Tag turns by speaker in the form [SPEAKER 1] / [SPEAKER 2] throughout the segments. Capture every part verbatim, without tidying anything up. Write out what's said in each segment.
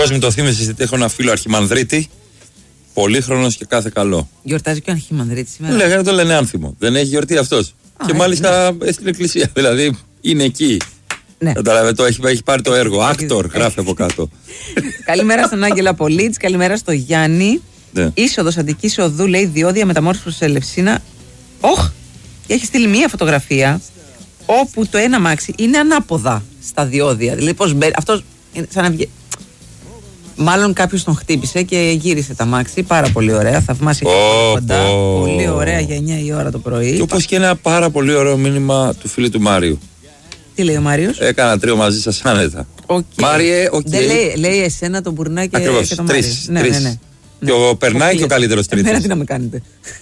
[SPEAKER 1] Καλώς μου το θύμισες, γιατί έχω ένα φίλο Αρχιμανδρίτη. Πολύχρονος και κάθε καλό.
[SPEAKER 2] Γιορτάζει και ο Αρχιμανδρίτης σήμερα.
[SPEAKER 1] Λέγανε το λένε άνθιμο. Δεν έχει γιορτή αυτός. Και μάλιστα ναι. στην εκκλησία. Δηλαδή είναι εκεί. Ναι. Καταλάβε, το έχει, έχει πάρει το έργο. Άκτορ, γράφει από κάτω.
[SPEAKER 2] Καλημέρα στον Άγγελα Πολίτς, καλημέρα στο Γιάννη.
[SPEAKER 1] Ναι.
[SPEAKER 2] Είσοδος Αντικής Οδού, λέει, διόδια μεταμόρφωση προς Ελευσίνα. Όχ! Και έχει στείλει μία φωτογραφία όπου το ένα μάξι είναι ανάποδα στα διόδια. Δηλαδή, πώς μπαίνει. Αυτός σαν να βγει. Μάλλον κάποιος τον χτύπησε και γύρισε τα μάξι. Πάρα πολύ ωραία. Θαυμάσια και oh, κοντά. Oh. Πολύ ωραία για εννιά η ώρα το πρωί.
[SPEAKER 1] Και όπως και ένα πάρα πολύ ωραίο μήνυμα του φίλου του Μάριου.
[SPEAKER 2] Τι λέει ο Μάριος?
[SPEAKER 1] Έκανα τρίο μαζί σας άνετα.
[SPEAKER 2] Okay.
[SPEAKER 1] Μάριε, οκ. Okay.
[SPEAKER 2] Δεν λέει, λέει εσένα, τον Μπουρνά και,
[SPEAKER 1] ακριβώς,
[SPEAKER 2] και τον
[SPEAKER 1] τρεις,
[SPEAKER 2] Μάριο. Ναι,
[SPEAKER 1] τρεις.
[SPEAKER 2] Ναι, ναι, ναι.
[SPEAKER 1] Και ο περνάει και ο καλύτερος τρίτος.
[SPEAKER 2] Εμένα τι να με κάνετε.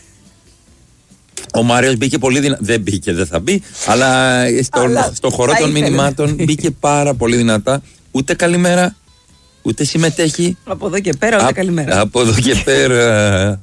[SPEAKER 1] Ο Μάριος μπήκε πολύ δυνατά. Δεν μπήκε, δεν θα μπει. Αλλά στον στο χορό των μηνυμάτων μπήκε πάρα πολύ δυνατά. Ούτε καλημέρα, ούτε συμμετέχει.
[SPEAKER 2] Από εδώ και πέρα, ούτε
[SPEAKER 1] Α,
[SPEAKER 2] καλημέρα.
[SPEAKER 1] Από εδώ και πέρα.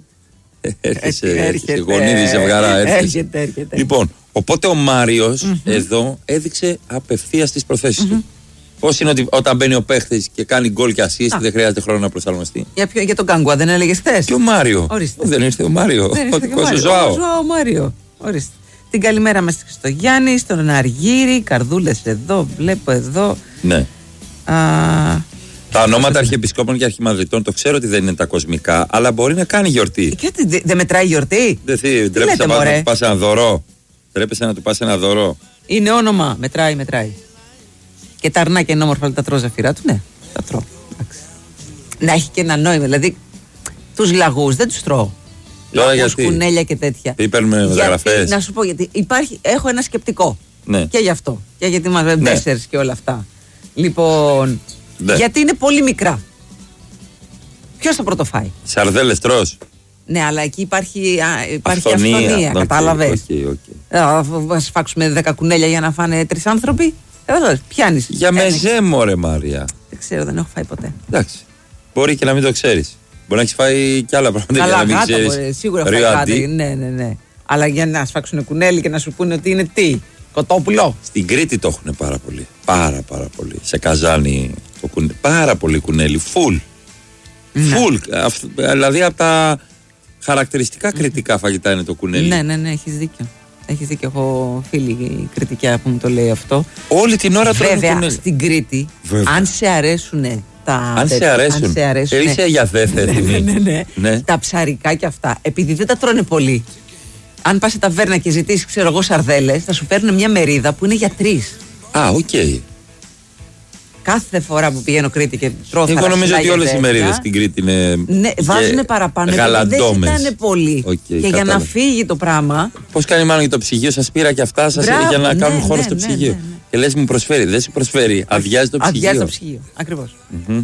[SPEAKER 1] Έρχεσαι, γονίδι ζευγαρά.
[SPEAKER 2] Έρχεται, έρχεται.
[SPEAKER 1] Λοιπόν, οπότε ο Μάριος mm-hmm. εδώ έδειξε απευθείας τις προθέσεις mm-hmm. του. Πώς είναι ότι όταν μπαίνει ο παίχτης και κάνει γκολ και assist, δεν χρειάζεται χρόνο να προσαρμοστεί.
[SPEAKER 2] Για, ποιο, για τον Γκάγκουα δεν έλεγες χθες?
[SPEAKER 1] Και ο Μάριο.
[SPEAKER 2] Ορίστε.
[SPEAKER 1] Δεν ήρθε ο Μάριο.
[SPEAKER 2] Δεν ήρθε
[SPEAKER 1] ο
[SPEAKER 2] ο
[SPEAKER 1] Ζωάο.
[SPEAKER 2] Ο Ζωάο Μάριο. Ορίστε. Την καλημέρα μας στο Γιάννη, στον Αργύρι, καρδούλες εδώ, βλέπω εδώ.
[SPEAKER 1] Ναι.
[SPEAKER 2] Α,
[SPEAKER 1] τα ονόματα αρχιεπισκόπων και αρχιμανδριτών το ξέρω ότι δεν είναι τα κοσμικά, αλλά μπορεί να κάνει γιορτή.
[SPEAKER 2] Και δεν δε μετράει γιορτή.
[SPEAKER 1] Δεν τρέπεσαι να του πας ένα δώρο. Τρέπεσαι να του πας ένα δώρο.
[SPEAKER 2] Είναι όνομα. Μετράει, μετράει. Και τα αρνάκια είναι όμορφα, τα τρώω ζαφυρά του, ναι. Τα τρώω. Εντάξει. Να έχει και ένα νόημα. Δηλαδή, τους λαγούς δεν τους τρώω. Λαγούς, κουνέλια και τέτοια.
[SPEAKER 1] Τι παίρνουμε μεταγραφές?
[SPEAKER 2] Να σου πω γιατί υπάρχει, έχω ένα σκεπτικό.
[SPEAKER 1] Ναι.
[SPEAKER 2] Και γι' αυτό. Και γιατί μας λένε τέσσερις και όλα αυτά. Λοιπόν,
[SPEAKER 1] ναι.
[SPEAKER 2] γιατί είναι πολύ μικρά. Ποιος θα πρωτοφάει?
[SPEAKER 1] Σαρδέλες τρως?
[SPEAKER 2] Ναι, αλλά εκεί υπάρχει, α, υπάρχει
[SPEAKER 1] αυθονία,
[SPEAKER 2] αυθονία,
[SPEAKER 1] okay,
[SPEAKER 2] κατάλαβες.
[SPEAKER 1] Okay, okay.
[SPEAKER 2] Θα σφάξουμε δέκα κουνέλια για να φάνε τρεις άνθρωποι. Ε, πιάνεις.
[SPEAKER 1] Για μεζέ, μωρέ Μάρια.
[SPEAKER 2] Δεν ξέρω, δεν έχω φάει ποτέ.
[SPEAKER 1] Εντάξει. Μπορεί και να μην το ξέρεις. Μπορεί να έχεις φάει κι άλλα πράγματα.
[SPEAKER 2] Καλά,
[SPEAKER 1] για να μην
[SPEAKER 2] γάτα,
[SPEAKER 1] ξέρεις.
[SPEAKER 2] μπορεί, σίγουρα έχω φάει γάτα. Ναι, ναι, ναι. Αλλά για να σφάξουν κουνέλι και να σου πούνε ότι είναι τι? Κοτόπουλο.
[SPEAKER 1] Στην Κρήτη το έχουν πάρα πολύ. Πάρα πάρα πολύ. Σε καζάνι το κουνέλι. Πάρα πολύ κουνέλι. Φουλ. Φουλ. Δηλαδή από τα χαρακτηριστικά κριτικά φαγητά είναι το κουνέλι.
[SPEAKER 2] Ναι, ναι, ναι, έχεις δίκιο. Έχεις δίκιο. Έχω φίλη κριτικιά που μου το λέει αυτό.
[SPEAKER 1] Όλη την ώρα τρώνε κουνέλι.
[SPEAKER 2] Βέβαια, στην Κρήτη,
[SPEAKER 1] Βέβαια.
[SPEAKER 2] αν σε αρέσουν τα.
[SPEAKER 1] Αν σε αρέσουν.
[SPEAKER 2] Αν σε αρέσουν.
[SPEAKER 1] Και είσαι για δεύτερη.
[SPEAKER 2] ναι, ναι, ναι,
[SPEAKER 1] ναι.
[SPEAKER 2] Τα ψαρικά και αυτά, επειδή δεν τα τρώνε πολύ. Αν πας σε ταβέρνα και ζητήσεις, ξέρω εγώ, σαρδέλες, θα σου φέρουν μια μερίδα που είναι για τρεις.
[SPEAKER 1] Α, οκ. Okay.
[SPEAKER 2] Κάθε φορά που πηγαίνω Κρήτη και τρώω θαλασσινά.
[SPEAKER 1] Εγώ νομίζω ότι όλες οι μερίδες στην Κρήτη είναι.
[SPEAKER 2] Ναι, βάζουν παραπάνω.
[SPEAKER 1] Γαλαντόμες.
[SPEAKER 2] Δεν ζητάνε πολύ.
[SPEAKER 1] Okay,
[SPEAKER 2] και
[SPEAKER 1] κατάλαβα.
[SPEAKER 2] για να φύγει το πράγμα.
[SPEAKER 1] Πώς κάνει μάλλον και το ψυγείο, σας πήρα και αυτά σας Μπράβο, για να ναι, κάνουν χώρο ναι, στο ναι, ψυγείο. Ναι, ναι, ναι. Και λες μου προσφέρει. Δεν σου προσφέρει. Αδειάζει το ψυγείο.
[SPEAKER 2] Αδειάζει το ψυγείο. Ακριβώς.
[SPEAKER 1] Mm-hmm.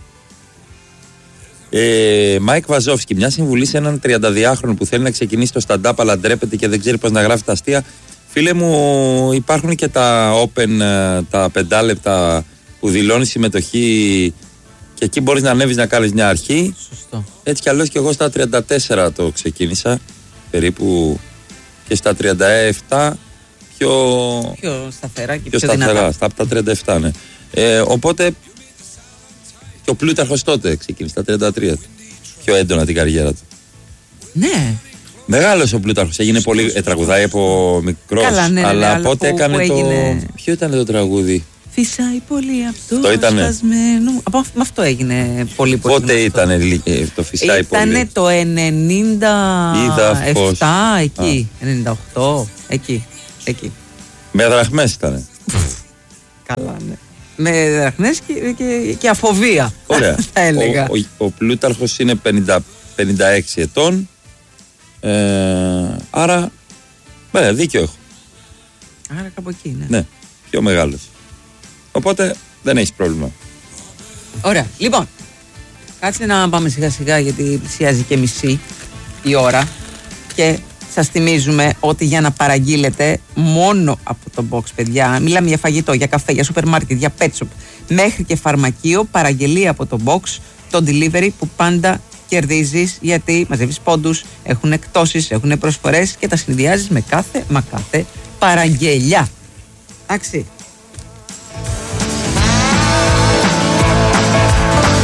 [SPEAKER 1] Ε, Μάικ Βαζόφσκι, μια συμβουλή σε έναν τριανταδυάχρονο που θέλει να ξεκινήσει το stand-up αλλά ντρέπεται και δεν ξέρει πώς να γράφει τα αστεία. Φίλε μου, υπάρχουν και τα open, τα πεντάλεπτα που δηλώνει συμμετοχή και εκεί μπορείς να ανέβεις να κάνεις μια αρχή.
[SPEAKER 2] Σωστό. Έτσι
[SPEAKER 1] κι αλλιώς και εγώ στα τριάντα τέσσερα το ξεκίνησα περίπου και στα τριάντα επτά πιο,
[SPEAKER 2] πιο σταθερά και
[SPEAKER 1] πιο,
[SPEAKER 2] πιο
[SPEAKER 1] σταθερά,
[SPEAKER 2] δυνατά.
[SPEAKER 1] στα, από τα τριάντα επτά, ναι. Ε, οπότε και ο Πλούταρχος τότε ξεκίνησε στα τριάντα τρία πιο έντονα την καριέρα του.
[SPEAKER 2] Ναι.
[SPEAKER 1] Μεγάλος ο Πλούταρχος, έγινε πολύ, ε, τραγουδάει από μικρός.
[SPEAKER 2] Καλά, ναι, ναι,
[SPEAKER 1] αλλά
[SPEAKER 2] ναι,
[SPEAKER 1] πότε
[SPEAKER 2] που,
[SPEAKER 1] έκανε
[SPEAKER 2] που έγινε...
[SPEAKER 1] το... Ποιο ήταν το τραγούδι?
[SPEAKER 2] Φυσάει πολύ αυτό
[SPEAKER 1] το ήτανε.
[SPEAKER 2] Σπασμένο. Από με αυτό έγινε πολύ πολύ.
[SPEAKER 1] Πότε ήταν το φυσάει
[SPEAKER 2] ήτανε
[SPEAKER 1] πολύ?
[SPEAKER 2] Ήταν το ενενήντα επτά, εκεί. Α. ενενήντα οκτώ, εκεί. εκεί.
[SPEAKER 1] Με δραχμές ήτανε.
[SPEAKER 2] Καλά, ναι. Με δραχμές και, και, και αφοβία.
[SPEAKER 1] Ωραία.
[SPEAKER 2] Θα έλεγα.
[SPEAKER 1] Ο, ο, ο Πλούταρχος είναι πενήντα, πενήντα έξι ετών. Ε, άρα, ναι, δίκιο έχω.
[SPEAKER 2] Άρα κάπου εκεί, ναι.
[SPEAKER 1] Ναι, πιο μεγάλος. Οπότε δεν έχεις πρόβλημα.
[SPEAKER 2] Ωραία, λοιπόν. Κάτσε να πάμε σιγά σιγά γιατί πλησιάζει και μισή η ώρα. Και σας θυμίζουμε ότι για να παραγγείλετε μόνο από το box, παιδιά, μιλάμε για φαγητό, για καφέ, για σούπερ μάρκετ, για pet shop, μέχρι και φαρμακείο, παραγγελία από το box, το delivery που πάντα κερδίζεις γιατί μαζεύεις πόντους, έχουν εκτόσεις, έχουν προσφορές και τα συνδυάζεις με κάθε μα κάθε παραγγελιά. Εντάξει.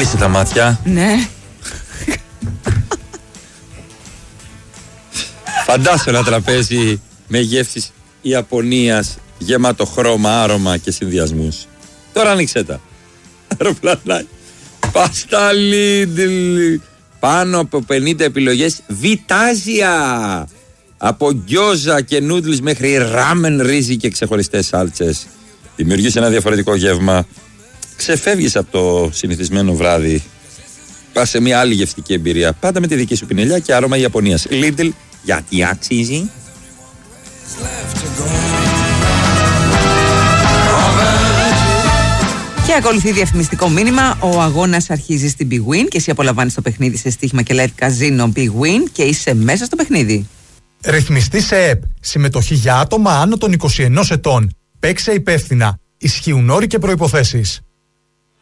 [SPEAKER 1] Κλείσε τα μάτια.
[SPEAKER 2] Ναι.
[SPEAKER 1] Φαντάσου ένα τραπέζι με γεύσεις Ιαπωνίας, γεμάτο χρώμα, άρωμα και συνδυασμούς. Τώρα ανοίξε τα. Αεροπλανάκι. Πάστα Lidl. Πάνω από πενήντα επιλογές. Βιτάζια. Από γκιόζα και νούντλς μέχρι ράμεν, ρύζι και ξεχωριστές σάλτσες. Δημιουργείς ένα διαφορετικό γεύμα. Ξεφεύγεις από το συνηθισμένο βράδυ. Πας σε μια άλλη γευστική εμπειρία. Πάντα με τη δική σου πινελιά και άρωμα Ιαπωνίας. Lidl, γιατί αξίζει.
[SPEAKER 2] Και ακολουθεί διαφημιστικό μήνυμα. Ο αγώνας αρχίζει στην Big Win και εσύ απολαμβάνεις το παιχνίδι σε στοίχημα και live casino Big Win και είσαι μέσα στο παιχνίδι.
[SPEAKER 3] Ρυθμιστή σε ΕΕΠ. Συμμετοχή για άτομα άνω των είκοσι ενός ετών. Παίξε υπεύθυνα. Ισχύουν όροι και προϋποθέσεις.